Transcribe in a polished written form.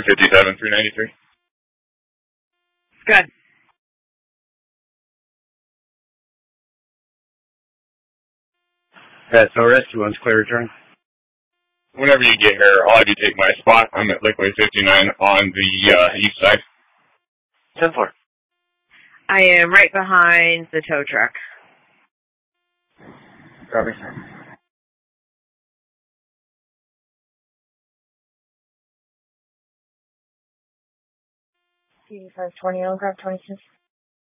257, 393. Good. So rescue one's clear return. Whenever you get here, I'll have you take my spot. I'm at Liquid 59 on the east side. 10-4. I am right behind the tow truck. Copy. 520, I'll grab 26.